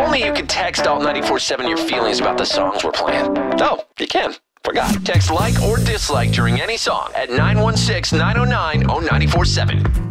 only you can text Alt 94.7 your feelings about the songs we're playing. Oh, you can. Forgot. Text like or dislike during any song at 916-909-0947.